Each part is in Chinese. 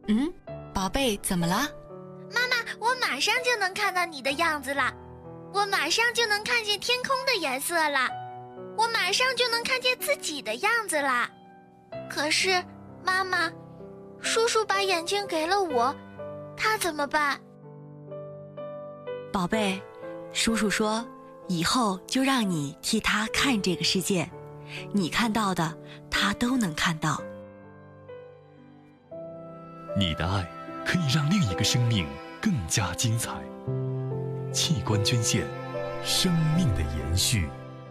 宝贝，怎么了？ 妈妈，我马上就能看到你的样子了，我马上就能看见天空的颜色了，我马上就能看见自己的样子了。可是，妈妈，叔叔把眼睛给了我，他怎么办？ 宝贝，叔叔说，以后就让你替他看这个世界，你看到的，他都能看到。 你的爱可以让另一个生命更加精彩。器官捐献，生命的延续。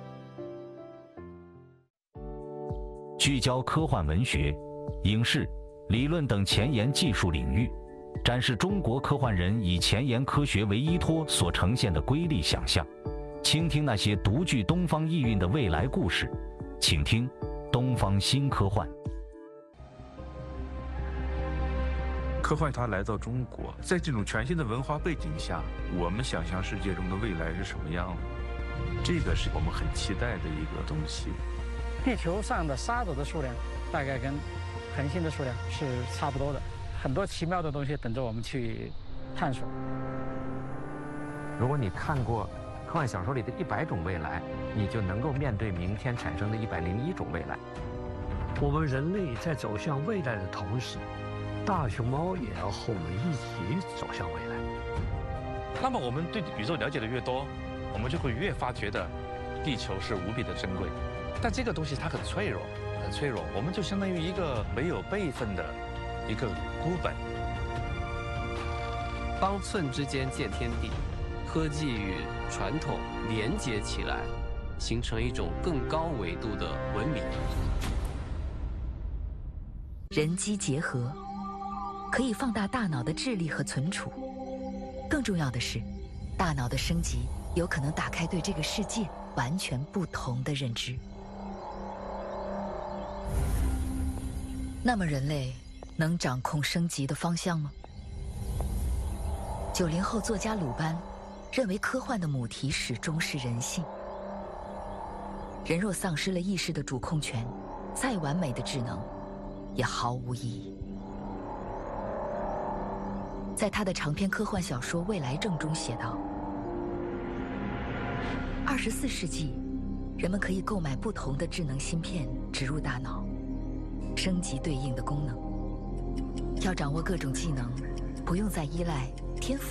聚焦科幻文学、影视、理论等前沿技术领域，展示中国科幻人以前沿科学为依托所呈现的瑰丽想象，倾听那些独具东方意蕴的未来故事。请听东方新科幻。 科幻它来到中国，在这种全新的文化背景下，我们想象世界中的未来是什么样的，这个是我们很期待的一个东西。 地球上的沙子的数量大概跟恒星的数量是差不多的，很多奇妙的东西等着我们去探索。 如果你看过科幻小说里的100种未来，你就能够面对明天产生的101种未来。 我们人类在走向未来的同时，大熊猫也要和我们一起走向未来。 那么我们对宇宙了解的越多，我们就会越发觉得地球是无比的珍贵。但这个东西它很脆弱，很脆弱，我们就相当于一个没有备份的一个孤本。 方寸之间见天地，科技与传统连接起来，形成一种更高维度的文明。 人机结合，可以放大大脑的智力和存储。更重要的是，大脑的升级有可能打开对这个世界完全不同的认知。那么人类能掌控升级的方向吗？90后作家鲁班认为，科幻的母题始终是人性。人若丧失了意识的主控权，再完美的智能也毫无意义。在他的长篇科幻小说《未来症》中写道：24世纪，人们可以购买不同的智能芯片植入大脑，升级对应的功能。要掌握各种技能，不用再依赖天赋